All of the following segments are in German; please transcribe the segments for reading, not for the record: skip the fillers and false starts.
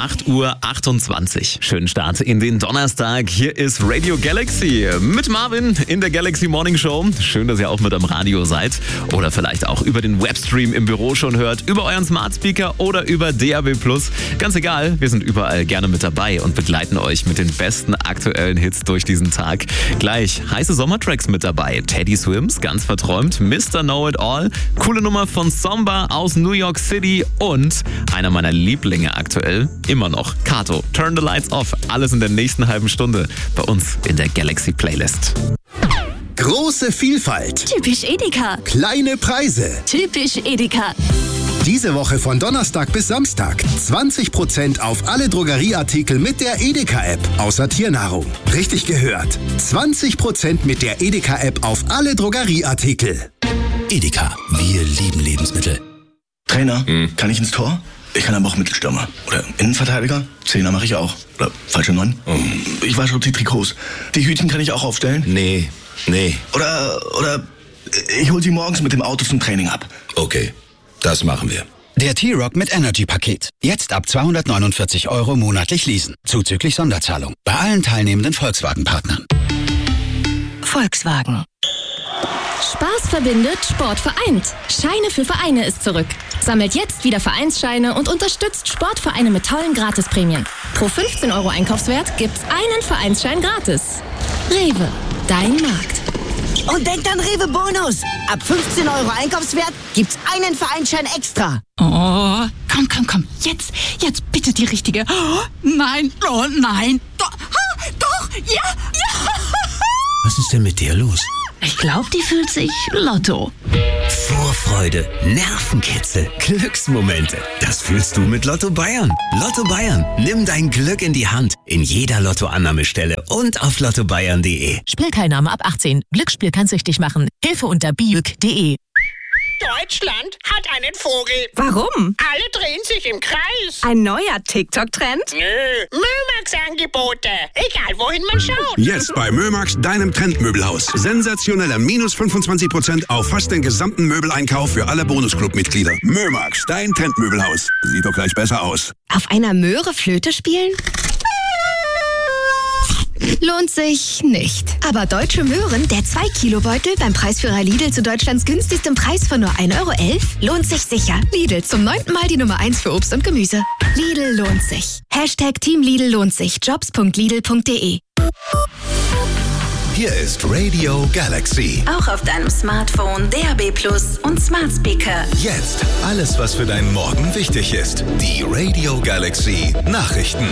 8:28 Uhr. Schönen Start in den Donnerstag. Hier ist Radio Galaxy mit Marvin in der Galaxy Morning Show. Schön, dass ihr auch mit am Radio seid oder vielleicht auch über den Webstream im Büro schon hört, über euren Smart Speaker oder über DAB+. Ganz egal, wir sind überall gerne mit dabei und begleiten euch mit den besten aktuellen Hits durch diesen Tag. Gleich heiße Sommertracks mit dabei. Teddy Swims, ganz verträumt, Mr. Know It All, coole Nummer von Somba aus New York City und einer meiner Lieblinge aktuell, immer noch, Kato, Turn the Lights Off. Alles in der nächsten halben Stunde bei uns in der Galaxy Playlist. Große Vielfalt. Typisch Edeka. Kleine Preise. Typisch Edeka. Diese Woche von Donnerstag bis Samstag 20% auf alle Drogerieartikel mit der Edeka-App, außer Tiernahrung. Richtig gehört. 20% mit der Edeka-App auf alle Drogerieartikel. Edeka, wir lieben Lebensmittel. Trainer, kann ich ins Tor? Ich kann aber auch Mittelstürmer. Oder Innenverteidiger. Zehner mache ich auch. Oder falsche 9. Ich wasche die Trikots. Die Hütchen kann ich auch aufstellen. Nee. Oder ich hol sie morgens mit dem Auto zum Training ab. Okay, das machen wir. Der T-Rock mit Energy-Paket. Jetzt ab 249 € monatlich leasen. Zuzüglich Sonderzahlung. Bei allen teilnehmenden Volkswagen-Partnern. Volkswagen. Spaß verbindet, Sport vereint. Scheine für Vereine ist zurück. Sammelt jetzt wieder Vereinsscheine und unterstützt Sportvereine mit tollen Gratisprämien. Pro 15 € Einkaufswert gibt's einen Vereinsschein gratis. Rewe, dein Markt. Und denkt an Rewe Bonus. Ab 15 € Einkaufswert gibt's einen Vereinsschein extra. Oh, komm. Jetzt bitte die richtige. Oh, nein. Doch, ja. Was ist denn mit dir los? Ich glaube, die fühlt sich Lotto. Vorfreude, Nervenkitzel, Glücksmomente. Das fühlst du mit Lotto Bayern. Lotto Bayern, nimm dein Glück in die Hand. In jeder Lottoannahmestelle und auf lottobayern.de. Spielteilnahme ab 18. Glücksspiel kann süchtig machen. Hilfe unter biüg.de. Deutschland hat einen Vogel. Warum? Alle drehen sich im Kreis. Ein neuer TikTok-Trend? Nö, Mömax-Angebote. Egal, wohin man schaut. Jetzt bei Mömax, deinem Trendmöbelhaus. Sensationeller -25% auf fast den gesamten Möbeleinkauf für alle Bonusclub-Mitglieder. Mömax, dein Trendmöbelhaus. Sieht doch gleich besser aus. Auf einer Möhre Flöte spielen? Lohnt sich nicht. Aber Deutsche Möhren, der 2-Kilo-Beutel beim Preisführer Lidl zu Deutschlands günstigstem Preis von nur 1,11 € lohnt sich sicher. Lidl, zum 9. Mal die Nummer 1 für Obst und Gemüse. Lidl lohnt sich. #Team Lidl lohnt sich. Jobs.lidl.de. Hier ist Radio Galaxy. Auch auf deinem Smartphone, DAB+ und Smart Speaker. Jetzt alles, was für deinen Morgen wichtig ist. Die Radio Galaxy Nachrichten.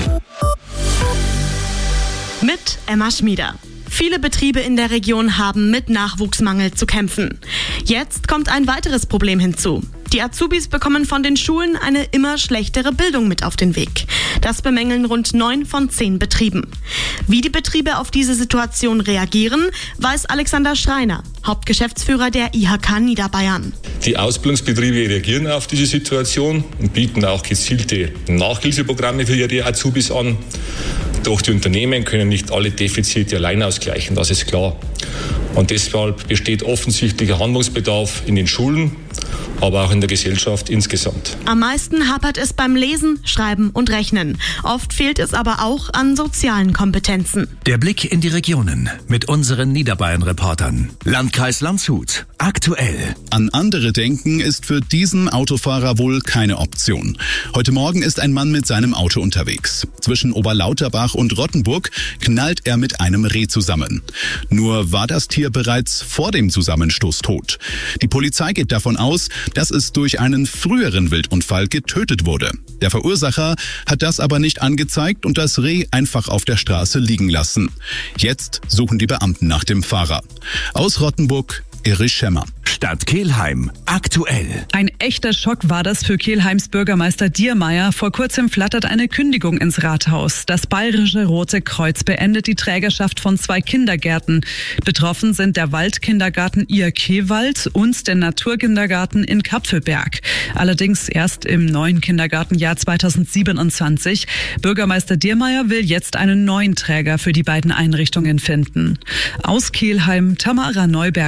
Mit Emma Schmieder. Viele Betriebe in der Region haben mit Nachwuchsmangel zu kämpfen. Jetzt kommt ein weiteres Problem hinzu. Die Azubis bekommen von den Schulen eine immer schlechtere Bildung mit auf den Weg. Das bemängeln rund 9 von 10 Betrieben. Wie die Betriebe auf diese Situation reagieren, weiß Alexander Schreiner, Hauptgeschäftsführer der IHK Niederbayern. Die Ausbildungsbetriebe reagieren auf diese Situation und bieten auch gezielte Nachhilfeprogramme für ihre Azubis an. Doch die Unternehmen können nicht alle Defizite allein ausgleichen, das ist klar. Und deshalb besteht offensichtlicher Handlungsbedarf in den Schulen, aber auch in der Gesellschaft insgesamt. Am meisten hapert es beim Lesen, Schreiben und Rechnen. Oft fehlt es aber auch an sozialen Kompetenzen. Der Blick in die Regionen mit unseren Niederbayern-Reportern. Landkreis Landshut. Aktuell. An andere denken ist für diesen Autofahrer wohl keine Option. Heute Morgen ist ein Mann mit seinem Auto unterwegs. Zwischen Oberlauterbach und Rottenburg knallt er mit einem Reh zusammen. Nur war das Tier bereits vor dem Zusammenstoß tot. Die Polizei geht davon aus, dass es durch einen früheren Wildunfall getötet wurde. Der Verursacher hat das aber nicht angezeigt und das Reh einfach auf der Straße liegen lassen. Jetzt suchen die Beamten nach dem Fahrer. Aus Rottenburg, Erich Schemmer. Stadt Kelheim. Aktuell. Ein echter Schock war das für Kelheims Bürgermeister Diermeier. Vor kurzem flattert eine Kündigung ins Rathaus. Das Bayerische Rote Kreuz beendet die Trägerschaft von 2 Kindergärten. Betroffen sind der Waldkindergarten Ihrkewald und der Naturkindergarten in Kapfelberg. Allerdings erst im neuen Kindergartenjahr 2027. Bürgermeister Diermeier will jetzt einen neuen Träger für die beiden Einrichtungen finden. Aus Kelheim, Tamara Neuberger.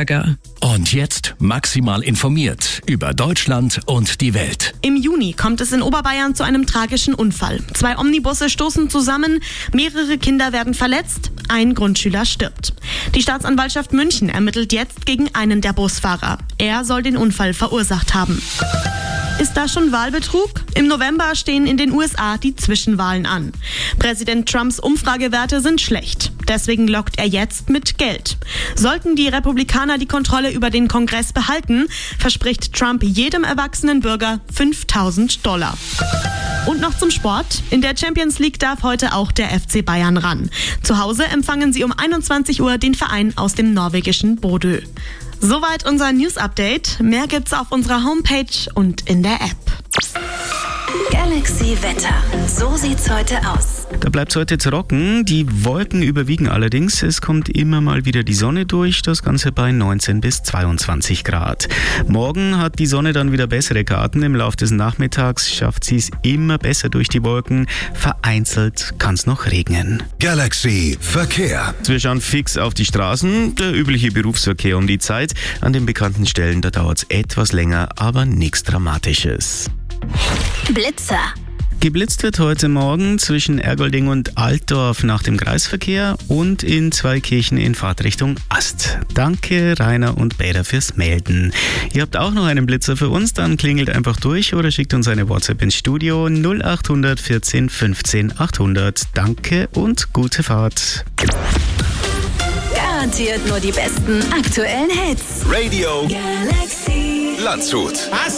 Und jetzt maximal informiert über Deutschland und die Welt. Im Juni kommt es in Oberbayern zu einem tragischen Unfall. 2 Omnibusse stoßen zusammen, mehrere Kinder werden verletzt, ein Grundschüler stirbt. Die Staatsanwaltschaft München ermittelt jetzt gegen einen der Busfahrer. Er soll den Unfall verursacht haben. Ist da schon Wahlbetrug? Im November stehen in den USA die Zwischenwahlen an. Präsident Trumps Umfragewerte sind schlecht. Deswegen lockt er jetzt mit Geld. Sollten die Republikaner die Kontrolle über den Kongress behalten, verspricht Trump jedem erwachsenen Bürger $5.000. Und noch zum Sport. In der Champions League darf heute auch der FC Bayern ran. Zu Hause empfangen sie um 21 Uhr den Verein aus dem norwegischen Bodø. Soweit unser News-Update. Mehr gibt's auf unserer Homepage und in der App. Galaxy Wetter. So sieht's heute aus. Da bleibt's heute trocken. Die Wolken überwiegen allerdings. Es kommt immer mal wieder die Sonne durch. Das Ganze bei 19 bis 22 Grad. Morgen hat die Sonne dann wieder bessere Karten. Im Laufe des Nachmittags schafft sie es immer besser durch die Wolken. Vereinzelt kann's noch regnen. Galaxy Verkehr. Wir schauen fix auf die Straßen. Der übliche Berufsverkehr um die Zeit. An den bekannten Stellen, da dauert's etwas länger, aber nichts Dramatisches. Blitzer. Geblitzt wird heute Morgen zwischen Ergolding und Altdorf nach dem Kreisverkehr und in Zweikirchen in Fahrtrichtung Ast. Danke Rainer und Bäder fürs Melden. Ihr habt auch noch einen Blitzer für uns, dann klingelt einfach durch oder schickt uns eine WhatsApp ins Studio 0800 14 15 800. Danke und gute Fahrt. Garantiert nur die besten aktuellen Hits. Radio Galaxy Landshut.